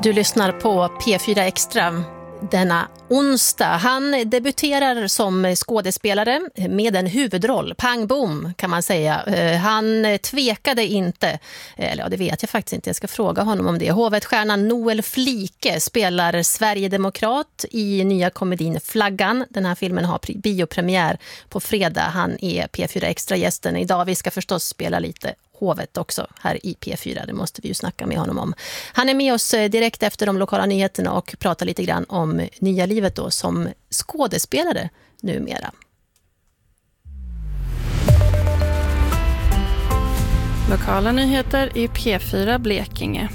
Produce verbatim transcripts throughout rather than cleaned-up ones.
Du lyssnar på P fyra Extra denna onsdag. Han debuterar som skådespelare med en huvudroll. Pang boom kan man säga. Han tvekade inte, eller ja, det vet jag faktiskt inte, jag ska fråga honom om det. Hovstjärnan Noel Flike spelar Sverigedemokrat i nya komedin Flaggan. Den här filmen har biopremiär på fredag. Han är P fyra Extra-gästen idag. Vi ska förstås spela lite Hovet också här i P fyra, det måste vi ju snacka med honom om. Han är med oss direkt efter de lokala nyheterna och pratar lite grann om nya livet då som skådespelare numera. Lokala nyheter i P fyra Blekinge.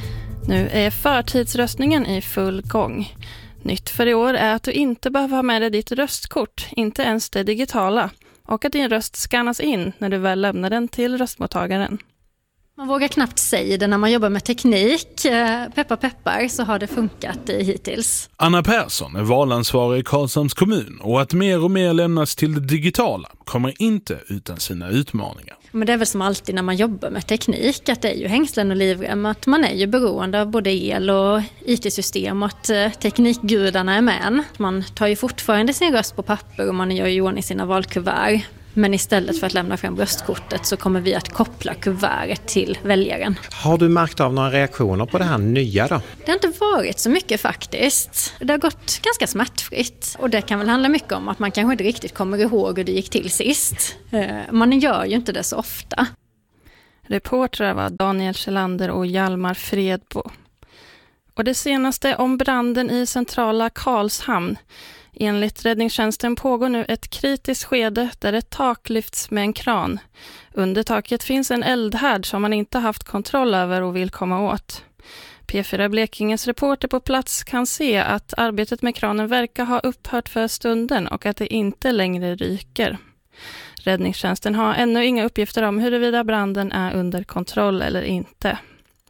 Nu är förtidsröstningen i full gång. Nytt för i år är att du inte behöver ha med dig ditt röstkort, inte ens det digitala, och att din röst skannas in när du väl lämnar den till röstmottagaren. Man vågar knappt säga det när man jobbar med teknik. Peppar peppar så har det funkat hittills. Anna Persson är valansvarig i Karlshamns kommun och att mer och mer lämnas till det digitala kommer inte utan sina utmaningar. Men det är väl som alltid när man jobbar med teknik att det är ju hängslen och livrem, att man är ju beroende av både el och I T-system och att teknikgudarna är med. Man tar ju fortfarande sin röst på papper och man gör ju ordning sina valkuvert. Men istället för att lämna fram röstkortet så kommer vi att koppla kuvertet till väljaren. Har du märkt av några reaktioner på det här nya då? Det har inte varit så mycket faktiskt. Det har gått ganska smärtfritt. Och det kan väl handla mycket om att man kanske inte riktigt kommer ihåg hur det gick till sist. Man gör ju inte det så ofta. Reportrar var Daniel Kjellander och Hjalmar Fredbo. Och det senaste om branden i centrala Karlshamn. Enligt räddningstjänsten pågår nu ett kritiskt skede där ett tak lyfts med en kran. Under taket finns en eldhärd som man inte haft kontroll över och vill komma åt. P fyra Blekinges reporter på plats kan se att arbetet med kranen verkar ha upphört för stunden och att det inte längre ryker. Räddningstjänsten har ännu inga uppgifter om huruvida branden är under kontroll eller inte.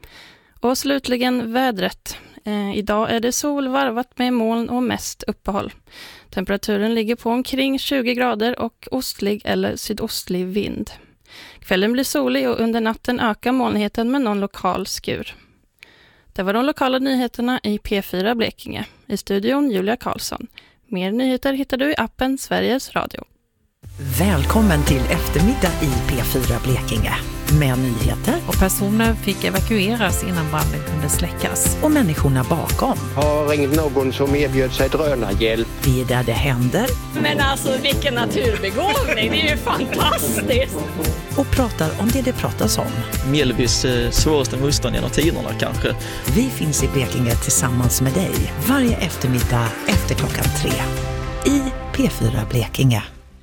Och slutligen vädret. Eh, idag är det sol varvat med moln och mest uppehåll. Temperaturen ligger på omkring tjugo grader och ostlig eller sydostlig vind. Kvällen blir solig och under natten ökar molnigheten med någon lokal skur. Det var de lokala nyheterna i P fyra Blekinge. I studion Julia Karlsson. Mer nyheter hittar du i appen Sveriges Radio. Välkommen till eftermiddag i P fyra Blekinge. Med nyheter. Och personer fick evakueras innan branden kunde släckas. Och människorna bakom. Har ringt någon som erbjöd sig drönarhjälp. Vi är där det händer. Men alltså vilken naturbegåvning, det är ju fantastiskt. Och pratar om det det pratas om. Mjällbys eh, svåraste motstånd genom tiderna kanske. Vi finns i Blekinge tillsammans med dig. Varje eftermiddag efter klockan tre. I P fyra Blekinge.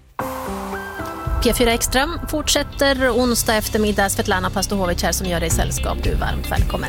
P fyra Extra fortsätter onsdag eftermiddag. Svetlana Pastohovic här som gör dig sällskap. Du är varmt välkommen.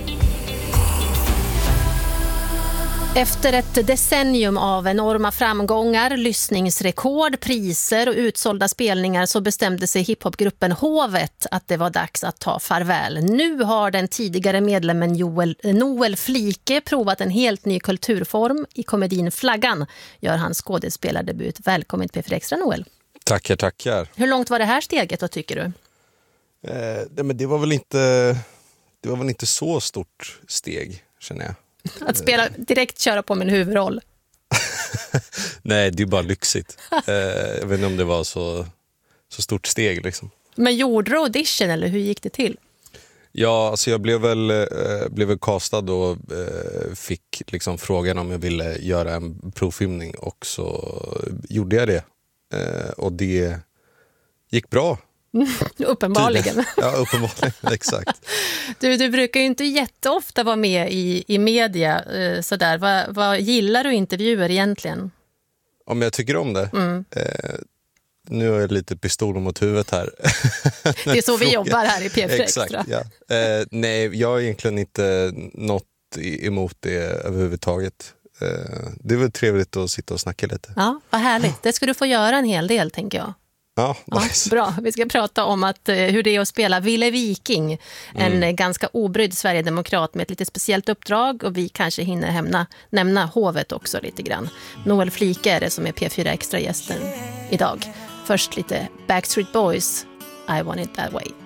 Efter ett decennium av enorma framgångar, lyssningsrekord, priser och utsålda spelningar så bestämde sig hiphopgruppen Hovet att det var dags att ta farväl. Nu har den tidigare medlemmen Joel, Noel Flike provat en helt ny kulturform. I komedin Flaggan gör han skådespelardebut. Välkommen till P fyra Extra, Noel. Tackar, tackar. Hur långt var det här steget då, tycker du? Eh, det, men det var väl inte det var väl inte så stort steg, känner jag. Att spela direkt köra på min huvudroll. Nej, det är bara lyxigt. Eh, jag vet inte om det var så, så stort steg liksom. Men gjorde du audition eller hur gick det till? Ja, alltså jag blev väl, eh, blev väl castad och eh, fick liksom frågan om jag ville göra en provfilmning och så gjorde jag det. Eh, och det gick bra. Uppenbarligen. Ja, uppenbarligen, exakt. Du, du brukar ju inte jätteofta vara med i, i media. Eh, sådär. Vad, vad gillar du intervjuer egentligen? Om jag tycker om det? Mm. Eh, nu är jag lite pistol mot huvudet här. Det är så vi jobbar här i P fyra Exakt, Extra. Ja. Eh, nej, jag har egentligen inte något emot det överhuvudtaget. Eh, det är väl trevligt att sitta och snacka lite. Ja, vad härligt. Det ska du få göra en hel del, tänker jag. Ja, nice. Ja, bra. Vi ska prata om att, hur det är att spela Ville Viking. En mm. ganska obrydd Sverigedemokrat med ett lite speciellt uppdrag. Och vi kanske hinner hämna, nämna Hovet också lite grann. Noel Flike är det som är P fyra Extra-gästen idag. Först lite Backstreet Boys, I Want It That Way.